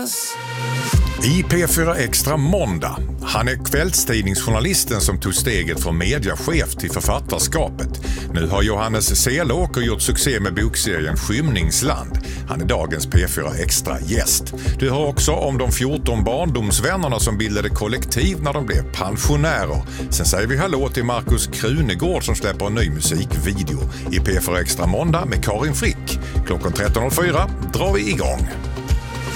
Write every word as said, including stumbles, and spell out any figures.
Johannes. I P fyra Extra måndag. Han är kvällstidningsjournalisten som tog steget från mediachef till författarskapet. Nu har Johannes Selåker gjort succé med bokserien Skymningsland. Han är dagens P fyra Extra gäst. Du hör också om de fjorton barndomsvännerna som bildade kollektiv när de blev pensionärer. Sen säger vi hallå till Markus Krunegård som släpper en ny musikvideo. I P fyra Extra måndag med Karin Frick. Klockan tretton noll fyra drar vi igång.